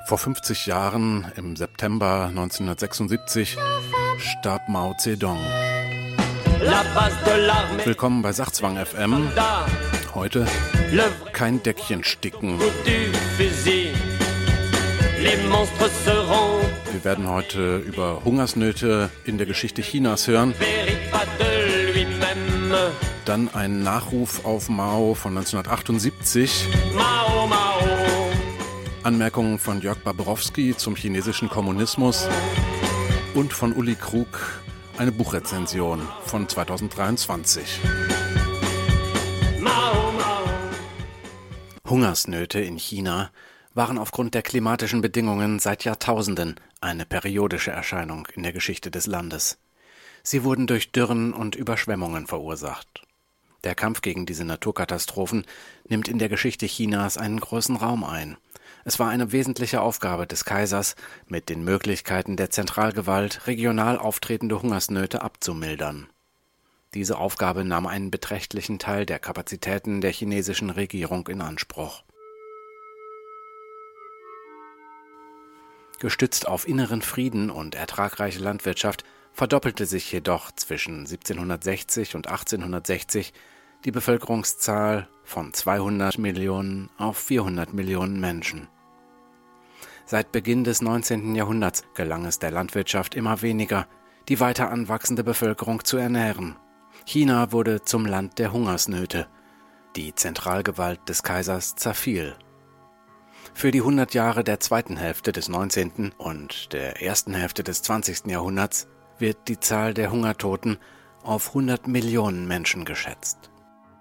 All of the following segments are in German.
Vor 50 Jahren, im September 1976, starb Mao Zedong. Willkommen bei Sachzwang FM. Heute kein Deckchen sticken. Wir werden heute über Hungersnöte in der Geschichte Chinas hören. Dann ein Nachruf auf Mao von 1978. Anmerkungen von Jörg Babrowski zum chinesischen Kommunismus und von Uli Krug eine Buchrezension von 2023. Hungersnöte in China waren aufgrund der klimatischen Bedingungen seit Jahrtausenden eine periodische Erscheinung in der Geschichte des Landes. Sie wurden durch Dürren und Überschwemmungen verursacht. Der Kampf gegen diese Naturkatastrophen nimmt in der Geschichte Chinas einen großen Raum ein. Es war eine wesentliche Aufgabe des Kaisers, mit den Möglichkeiten der Zentralgewalt regional auftretende Hungersnöte abzumildern. Diese Aufgabe nahm einen beträchtlichen Teil der Kapazitäten der chinesischen Regierung in Anspruch. Gestützt auf inneren Frieden und ertragreiche Landwirtschaft verdoppelte sich jedoch zwischen 1760 und 1860 die Bevölkerungszahl von 200 Millionen auf 400 Millionen Menschen. Seit Beginn des 19. Jahrhunderts gelang es der Landwirtschaft immer weniger, die weiter anwachsende Bevölkerung zu ernähren. China wurde zum Land der Hungersnöte. Die Zentralgewalt des Kaisers zerfiel. Für die 100 Jahre der zweiten Hälfte des 19. und der ersten Hälfte des 20. Jahrhunderts wird die Zahl der Hungertoten auf 100 Millionen Menschen geschätzt.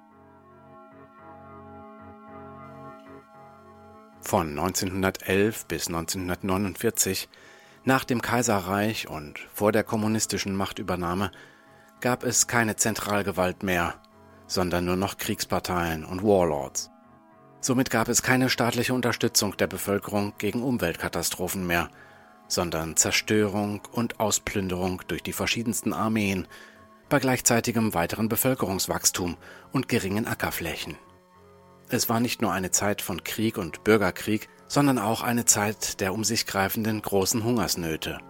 Von 1911 bis 1949, nach dem Kaiserreich und vor der kommunistischen Machtübernahme, gab es keine Zentralgewalt mehr, sondern nur noch Kriegsparteien und Warlords. Somit gab es keine staatliche Unterstützung der Bevölkerung gegen Umweltkatastrophen mehr, sondern Zerstörung und Ausplünderung durch die verschiedensten Armeen, bei gleichzeitigem weiteren Bevölkerungswachstum und geringen Ackerflächen. Es war nicht nur eine Zeit von Krieg und Bürgerkrieg, sondern auch eine Zeit der um sich greifenden großen Hungersnöte.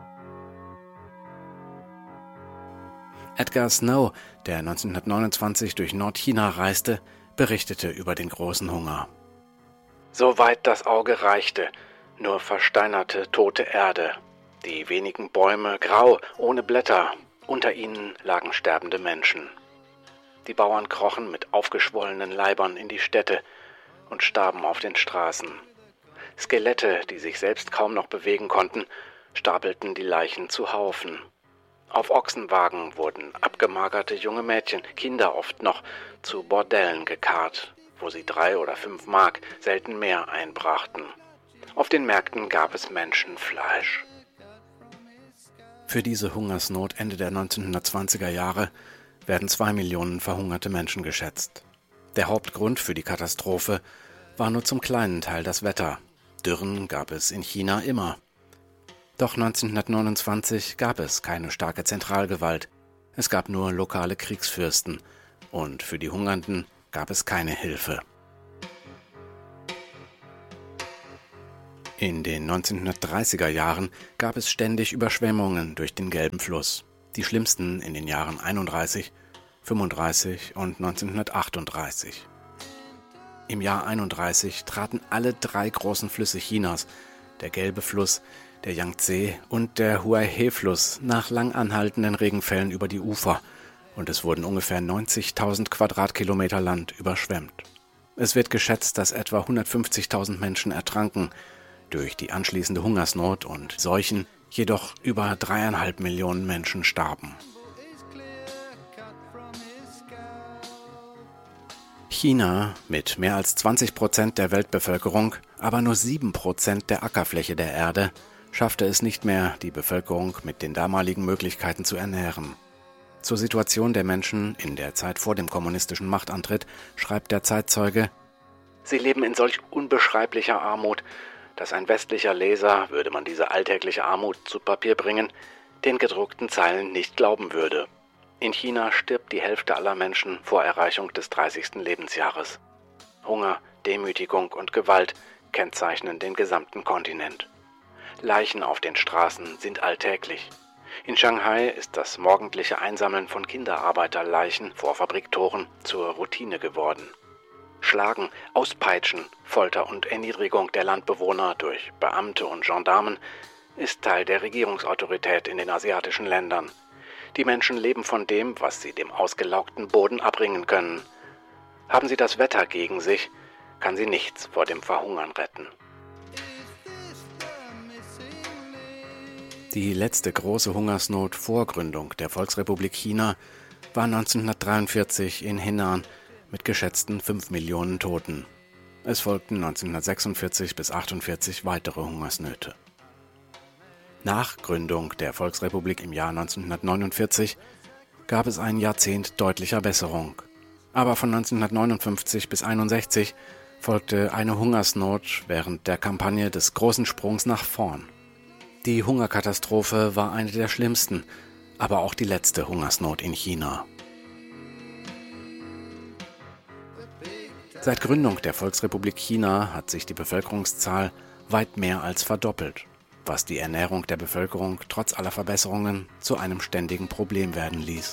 Edgar Snow, der 1929 durch Nordchina reiste, berichtete über den großen Hunger. Soweit das Auge reichte, nur versteinerte, tote Erde, die wenigen Bäume grau, ohne Blätter, unter ihnen lagen sterbende Menschen. Die Bauern krochen mit aufgeschwollenen Leibern in die Städte und starben auf den Straßen. Skelette, die sich selbst kaum noch bewegen konnten, stapelten die Leichen zu Haufen. Auf Ochsenwagen wurden abgemagerte junge Mädchen, Kinder oft noch, zu Bordellen gekarrt, wo sie 3 oder 5 Mark, selten mehr, einbrachten. Auf den Märkten gab es Menschenfleisch. Für diese Hungersnot Ende der 1920er Jahre werden 2 Millionen verhungerte Menschen geschätzt. Der Hauptgrund für die Katastrophe war nur zum kleinen Teil das Wetter. Dürren gab es in China immer. Doch 1929 gab es keine starke Zentralgewalt. Es gab nur lokale Kriegsfürsten und für die Hungernden gab es keine Hilfe. In den 1930er Jahren gab es ständig Überschwemmungen durch den Gelben Fluss. Die schlimmsten in den Jahren 31, 35 und 1938. Im Jahr 31 traten alle 3 großen Flüsse Chinas, der Gelbe Fluss, der Yangtze und der Huaihe-Fluss, nach lang anhaltenden Regenfällen über die Ufer und es wurden ungefähr 90.000 Quadratkilometer Land überschwemmt. Es wird geschätzt, dass etwa 150.000 Menschen ertranken, durch die anschließende Hungersnot und Seuchen jedoch über 3,5 Millionen Menschen starben. China, mit mehr als 20% der Weltbevölkerung, aber nur 7% der Ackerfläche der Erde, schaffte es nicht mehr, die Bevölkerung mit den damaligen Möglichkeiten zu ernähren. Zur Situation der Menschen in der Zeit vor dem kommunistischen Machtantritt schreibt der Zeitzeuge: Sie leben in solch unbeschreiblicher Armut, dass ein westlicher Leser, würde man diese alltägliche Armut zu Papier bringen, den gedruckten Zeilen nicht glauben würde. In China stirbt die Hälfte aller Menschen vor Erreichung des 30. Lebensjahres. Hunger, Demütigung und Gewalt kennzeichnen den gesamten Kontinent. Leichen auf den Straßen sind alltäglich. In Shanghai ist das morgendliche Einsammeln von Kinderarbeiterleichen vor Fabriktoren zur Routine geworden. Schlagen, Auspeitschen, Folter und Erniedrigung der Landbewohner durch Beamte und Gendarmen ist Teil der Regierungsautorität in den asiatischen Ländern. Die Menschen leben von dem, was sie dem ausgelaugten Boden abringen können. Haben sie das Wetter gegen sich, kann sie nichts vor dem Verhungern retten. Die letzte große Hungersnot vor Gründung der Volksrepublik China war 1943 in Henan mit geschätzten 5 Millionen Toten. Es folgten 1946 bis 1948 weitere Hungersnöte. Nach Gründung der Volksrepublik im Jahr 1949 gab es ein Jahrzehnt deutlicher Besserung. Aber von 1959 bis 1961 folgte eine Hungersnot während der Kampagne des großen Sprungs nach vorn. Die Hungerkatastrophe war eine der schlimmsten, aber auch die letzte Hungersnot in China. Seit Gründung der Volksrepublik China hat sich die Bevölkerungszahl weit mehr als verdoppelt, was die Ernährung der Bevölkerung trotz aller Verbesserungen zu einem ständigen Problem werden ließ.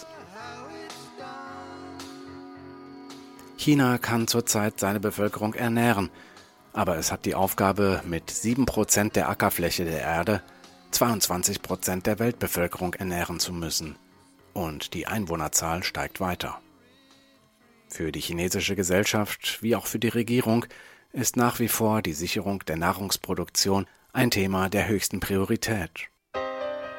China kann zurzeit seine Bevölkerung ernähren, aber es hat die Aufgabe, mit 7% der Ackerfläche der Erde 22% der Weltbevölkerung ernähren zu müssen. Und die Einwohnerzahl steigt weiter. Für die chinesische Gesellschaft wie auch für die Regierung ist nach wie vor die Sicherung der Nahrungsproduktion ein Thema der höchsten Priorität.